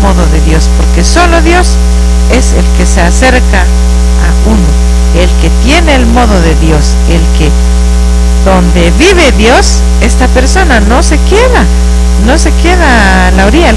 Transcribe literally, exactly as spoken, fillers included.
modo de Dios, porque solo Dios es el que se acerca a uno, el que tiene el modo de Dios, el que donde vive Dios, esta persona no se queda, no se queda a la orilla.